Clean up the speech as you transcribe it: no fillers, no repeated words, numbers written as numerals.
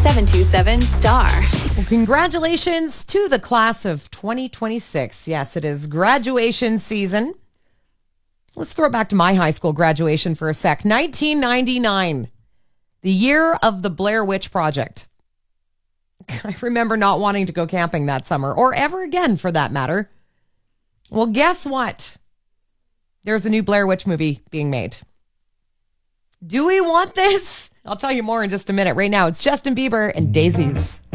727 Star. Well, congratulations to the class of 2026. Yes, it is graduation season. Let's throw it back to my high school graduation for a sec. 1999, the year of the Blair Witch Project. I remember not wanting to go camping that summer, or ever again for that matter. Well, guess what? There's a new Blair Witch movie being made. Do we want this? I'll tell you more in just a minute. Right now, it's Justin Bieber and Daisies.